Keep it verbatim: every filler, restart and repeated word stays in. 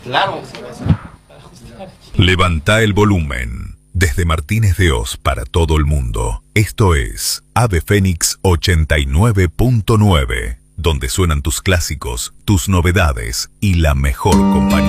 Claro. Levanta el volumen. Desde Martínez de Oz para todo el mundo. Esto es Ave Fénix ochenta y nueve punto nueve, donde suenan tus clásicos, tus novedades y la mejor compañía.